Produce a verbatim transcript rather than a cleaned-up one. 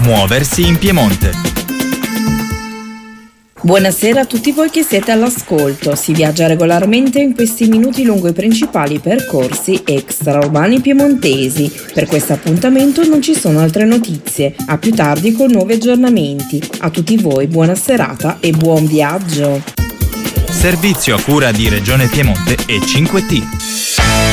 Muoversi in Piemonte. Buonasera a tutti voi che siete all'ascolto. Si viaggia regolarmente in questi minuti lungo i principali percorsi extraurbani piemontesi. Per questo appuntamento non ci sono altre notizie. A più tardi con nuovi aggiornamenti. A tutti voi buona serata e buon viaggio. Servizio a cura di Regione Piemonte e cinque T.